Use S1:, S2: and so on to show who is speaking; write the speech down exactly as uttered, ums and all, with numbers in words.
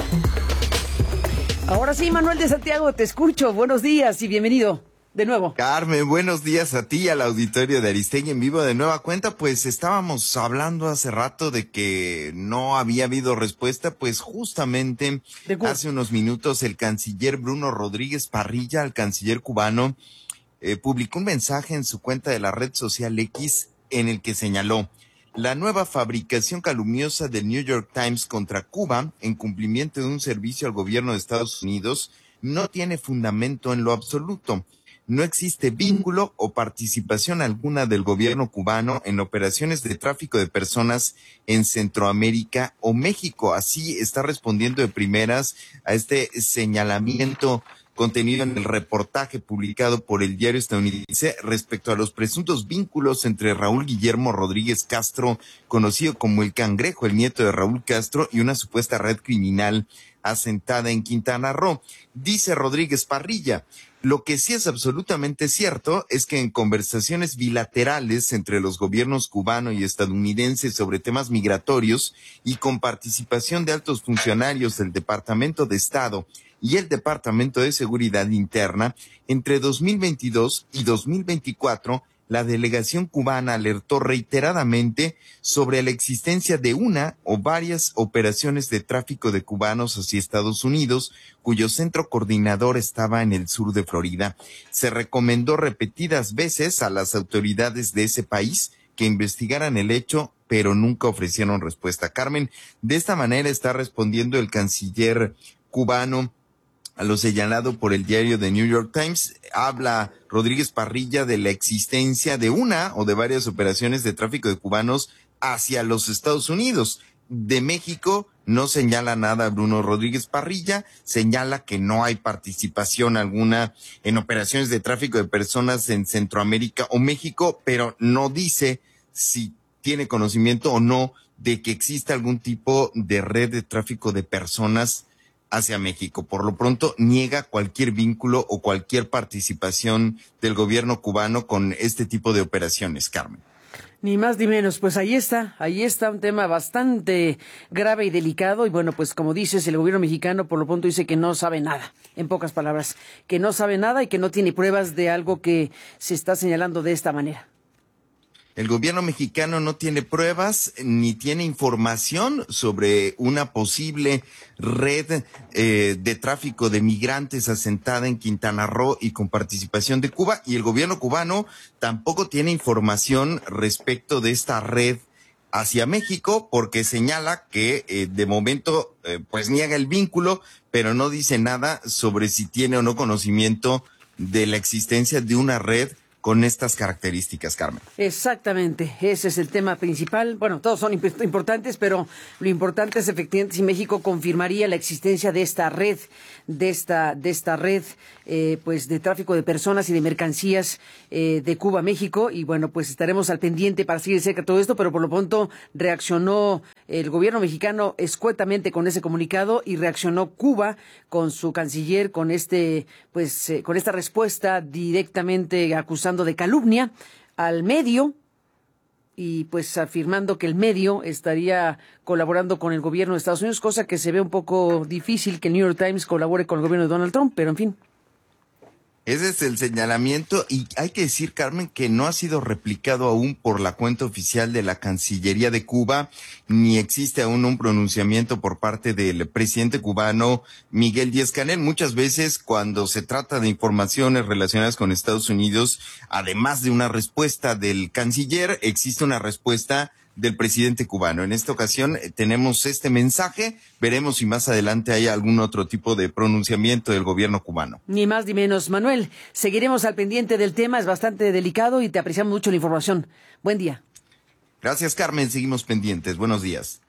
S1: Ahora sí, Manuel de Santiago, te escucho. Buenos días y bienvenido de nuevo.
S2: Carmen, buenos días a ti y al auditorio de Aristegui en vivo de nueva cuenta. Pues estábamos hablando hace rato de que no había habido respuesta, pues justamente hace unos minutos el canciller Bruno Rodríguez Parrilla, el canciller cubano, eh, publicó un mensaje en su cuenta de la red social X en el que señaló: la nueva fabricación calumniosa del New York Times contra Cuba, en cumplimiento de un servicio al gobierno de Estados Unidos, no tiene fundamento en lo absoluto. No existe vínculo o participación alguna del gobierno cubano en operaciones de tráfico de personas en Centroamérica o México. Así está respondiendo de primeras a este señalamiento contenido en el reportaje publicado por el diario estadounidense respecto a los presuntos vínculos entre Raúl Guillermo Rodríguez Castro, conocido como el Cangrejo, el nieto de Raúl Castro, y una supuesta red criminal asentada en Quintana Roo. Dice Rodríguez Parrilla: lo que sí es absolutamente cierto es que en conversaciones bilaterales entre los gobiernos cubano y estadounidense sobre temas migratorios y con participación de altos funcionarios del Departamento de Estado y el Departamento de Seguridad Interna, entre dos mil veintidós y dos mil veinticuatro, la delegación cubana alertó reiteradamente sobre la existencia de una o varias operaciones de tráfico de cubanos hacia Estados Unidos, cuyo centro coordinador estaba en el sur de Florida. Se recomendó repetidas veces a las autoridades de ese país que investigaran el hecho, pero nunca ofrecieron respuesta. Carmen, de esta manera está respondiendo el canciller cubano a lo señalado por el diario The New York Times. Habla Rodríguez Parrilla de la existencia de una o de varias operaciones de tráfico de cubanos hacia los Estados Unidos. De México no señala nada Bruno Rodríguez Parrilla, señala que no hay participación alguna en operaciones de tráfico de personas en Centroamérica o México, pero no dice si tiene conocimiento o no de que exista algún tipo de red de tráfico de personas hacia México. Por lo pronto, niega cualquier vínculo o cualquier participación del gobierno cubano con este tipo de operaciones, Carmen.
S1: Ni más ni menos, pues ahí está, ahí está un tema bastante grave y delicado, y bueno, pues como dices, el gobierno mexicano por lo pronto dice que no sabe nada, en pocas palabras, que no sabe nada y que no tiene pruebas de algo que se está señalando de esta manera.
S2: El gobierno mexicano no tiene pruebas ni tiene información sobre una posible red eh, de tráfico de migrantes asentada en Quintana Roo y con participación de Cuba, y el gobierno cubano tampoco tiene información respecto de esta red hacia México, porque señala que eh, de momento eh, pues niega el vínculo, pero no dice nada sobre si tiene o no conocimiento de la existencia de una red con estas características, Carmen.
S1: Exactamente, ese es el tema principal. Bueno, todos son imp- importantes, pero lo importante es efectivamente si México confirmaría la existencia de esta red, de esta, de esta red, eh, pues de tráfico de personas y de mercancías eh, de Cuba a México. Y bueno, pues estaremos al pendiente para seguir de cerca todo esto, pero por lo pronto reaccionó el gobierno mexicano escuetamente con ese comunicado y reaccionó Cuba con su canciller, con este, pues, eh, con esta respuesta directamente acusando de calumnia al medio y pues afirmando que el medio estaría colaborando con el gobierno de Estados Unidos, cosa que se ve un poco difícil que el New York Times colabore con el gobierno de Donald Trump, pero en fin.
S2: Ese es el señalamiento, y hay que decir, Carmen, que no ha sido replicado aún por la cuenta oficial de la Cancillería de Cuba, ni existe aún un pronunciamiento por parte del presidente cubano Miguel Díaz-Canel. Muchas veces cuando se trata de informaciones relacionadas con Estados Unidos, además de una respuesta del canciller, existe una respuesta del presidente cubano. En esta ocasión eh, tenemos este mensaje, veremos si más adelante hay algún otro tipo de pronunciamiento del gobierno cubano.
S1: Ni más ni menos. Manuel, seguiremos al pendiente del tema, es bastante delicado y te apreciamos mucho la información. Buen día.
S2: Gracias, Carmen, seguimos pendientes. Buenos días.